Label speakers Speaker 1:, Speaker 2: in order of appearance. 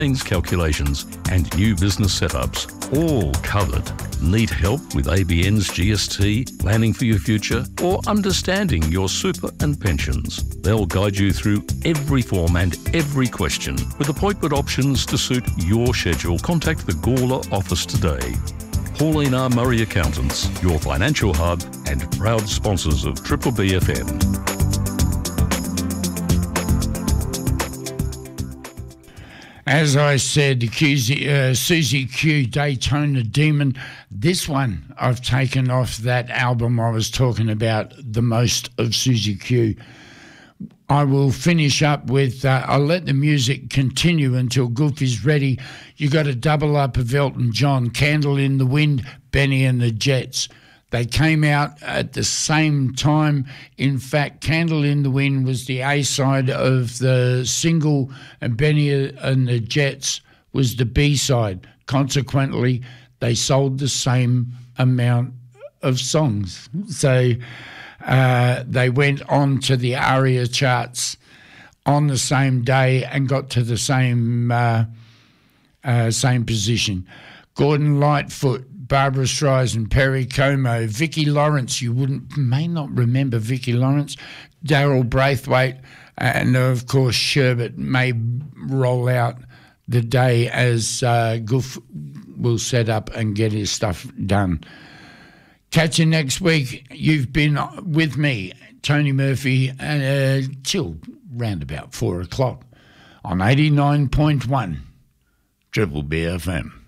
Speaker 1: calculations and new business setups, all covered. Need help with ABN's GST, planning for your future, or understanding your super and pensions? They'll guide you through every form and every question with appointment options to suit your schedule. Contact the Gawler office today. Pauline R. Murray Accountants, your financial hub and proud sponsors of Triple BFM.
Speaker 2: As I said, Susie Q, Daytona Demon. This one I've taken off that album I was talking about, the most of Susie Q. I will finish up with, I'll let the music continue until Goof is ready. You got a double up of Elton John, Candle in the Wind, Benny and the Jets. They came out at the same time. In fact, Candle in the Wind was the A-side of the single, and Benny and the Jets was the B-side. Consequently, they sold the same amount of songs. So they went on to the ARIA charts on the same day and got to the same position. Gordon Lightfoot, Barbara Streisand, Perry Como, Vicki Lawrence. You may not remember Vicki Lawrence. Daryl Braithwaite, and of course Sherbet may roll out the day as Goof will set up and get his stuff done. Catch you next week. You've been with me, Tony Murphy, till round about 4 o'clock on 89.1 Triple BFM.